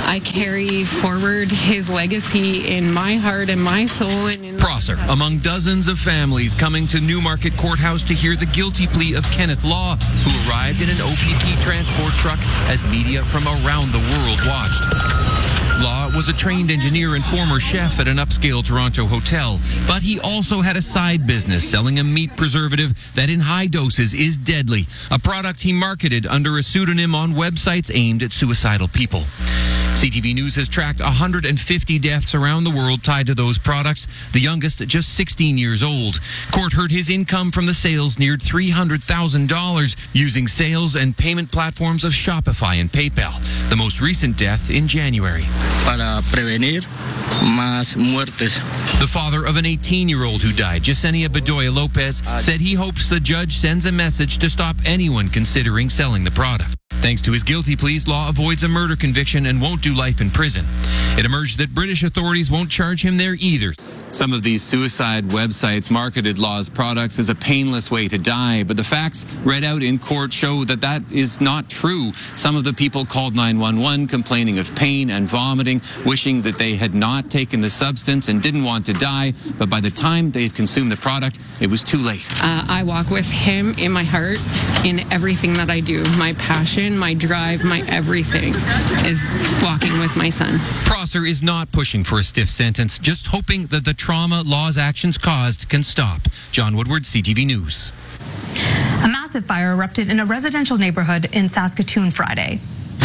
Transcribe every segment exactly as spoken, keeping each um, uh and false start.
I carry forward his legacy in my heart and my soul. And in Prosser, among dozens of families coming to Newmarket Courthouse to hear the guilty plea of Kenneth Law, who arrived in an O P P transport truck as media from around the world watched. Law was a trained engineer and former chef at an upscale Toronto hotel, but he also had a side business selling a meat preservative that in high doses is deadly, a product he marketed under a pseudonym on websites aimed at suicidal people. C T V News has tracked one hundred fifty deaths around the world tied to those products, the youngest just sixteen years old. Court heard his income from the sales neared three hundred thousand dollars using sales and payment platforms of Shopify and PayPal. The most recent death in January. Para prevenir más muertes. The father of an eighteen-year-old who died, Yesenia Bedoya Lopez, said he hopes the judge sends a message to stop anyone considering selling the product. Thanks to his guilty pleas, Law avoids a murder conviction and won't do life in prison. It emerged that British authorities won't charge him there either. Some of these suicide websites marketed Law's products as a painless way to die, but the facts read out in court show that that is not true. Some of the people called nine one one complaining of pain and vomiting, wishing that they had not taken the substance and didn't want to die, but by the time they had consumed the product, it was too late. Uh, I walk with him in my heart in everything that I do. My passion, my drive, my everything is walking with my son. Prosser is not pushing for a stiff sentence, just hoping that the trauma Law's actions caused can stop. John Woodward, C T V News. A massive fire erupted in a residential neighborhood in Saskatoon Friday.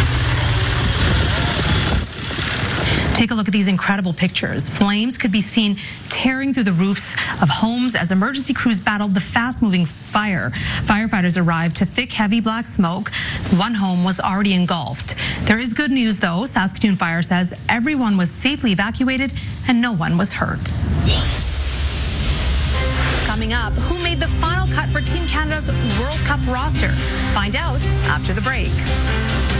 Take a look at these incredible pictures. Flames could be seen tearing through the roofs of homes as emergency crews battled the fast-moving fire. Firefighters arrived to thick, heavy black smoke. One home was already engulfed. There is good news, though. Saskatoon Fire says everyone was safely evacuated and no one was hurt. Coming up, who made the final cut for Team Canada's World Cup roster? Find out after the break.